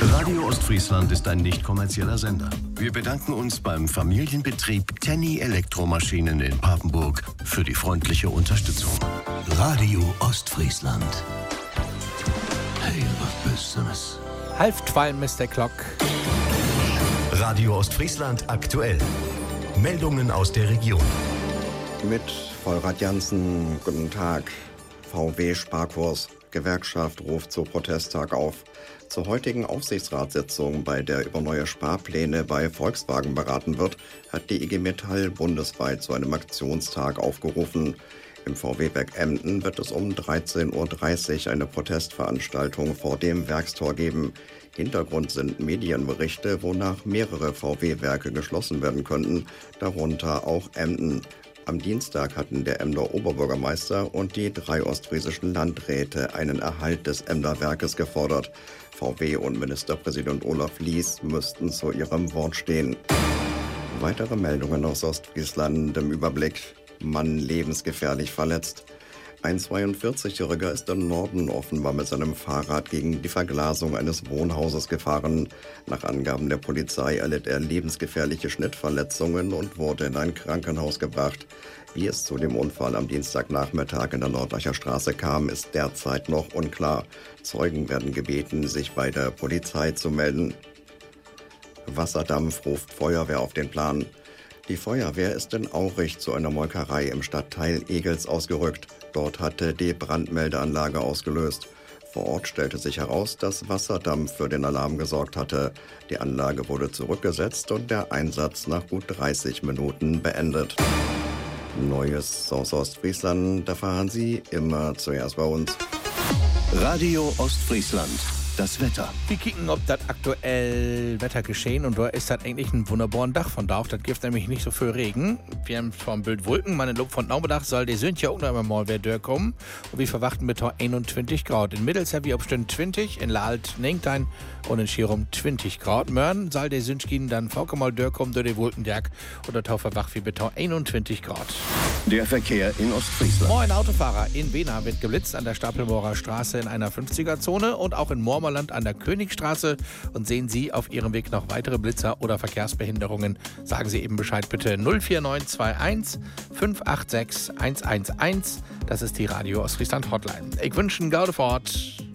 Radio Ostfriesland ist ein nicht kommerzieller Sender. Wir bedanken uns beim Familienbetrieb Tenny Elektromaschinen in Papenburg für die freundliche Unterstützung. Radio Ostfriesland. Hey, was Besseres. 11:30 Mr. Clock. Radio Ostfriesland aktuell. Meldungen aus der Region. Mit Volrad Janssen, guten Tag. VW-Sparkurs. Gewerkschaft ruft zu Protesttag auf. Zur heutigen Aufsichtsratssitzung, bei der über neue Sparpläne bei Volkswagen beraten wird, hat die IG Metall bundesweit zu einem Aktionstag aufgerufen. Im VW-Werk Emden wird es um 13:30 Uhr eine Protestveranstaltung vor dem Werkstor geben. Hintergrund sind Medienberichte, wonach mehrere VW-Werke geschlossen werden könnten, darunter auch Emden. Am Dienstag hatten der Emder Oberbürgermeister und die 3 ostfriesischen Landräte einen Erhalt des Emder Werkes gefordert. VW und Ministerpräsident Olaf Lies müssten zu ihrem Wort stehen. Weitere Meldungen aus Ostfriesland im Überblick. Mann lebensgefährlich verletzt. Ein 42-Jähriger ist im Norden offenbar mit seinem Fahrrad gegen die Verglasung eines Wohnhauses gefahren. Nach Angaben der Polizei erlitt er lebensgefährliche Schnittverletzungen und wurde in ein Krankenhaus gebracht. Wie es zu dem Unfall am Dienstagnachmittag in der Nordacher Straße kam, ist derzeit noch unklar. Zeugen werden gebeten, sich bei der Polizei zu melden. Wasserdampf ruft Feuerwehr auf den Plan. Die Feuerwehr ist in Aurich zu einer Molkerei im Stadtteil Egels ausgerückt. Dort hatte die Brandmeldeanlage ausgelöst. Vor Ort stellte sich heraus, dass Wasserdampf für den Alarm gesorgt hatte. Die Anlage wurde zurückgesetzt und der Einsatz nach gut 30 Minuten beendet. Neues aus Ostfriesland, erfahren Sie immer zuerst bei uns. Radio Ostfriesland. Das Wetter. Wir kicken, ob das aktuell Wetter geschehen und da ist das eigentlich ein wunderbarer Dach von da. Das gibt nämlich nicht so viel Regen. Wir haben vom Bild Wolken, meine Lob von Naumedach soll die Sünd ja auch noch einmal wer durchkommen. Und wir verwachten mit 21 Grad. In Middels wie auf Stunden 20, in Lahlt 19 und in Schirum 20 Grad. Mörn soll der Sündchen dann mal durchkommen durch die Wolkenberg oder Tau verwacht wie mit 21 Grad. Der Verkehr in Ostfriesland. Moin Autofahrer. In Wena wird geblitzt an der Stapelmorer Straße in einer 50er-Zone und auch in Mormerland an der Königstraße. Und sehen Sie auf Ihrem Weg noch weitere Blitzer oder Verkehrsbehinderungen, sagen Sie eben Bescheid bitte 04921 586 111. Das ist die Radio Ostfriesland Hotline. Ich wünsche Ihnen gute Fahrt.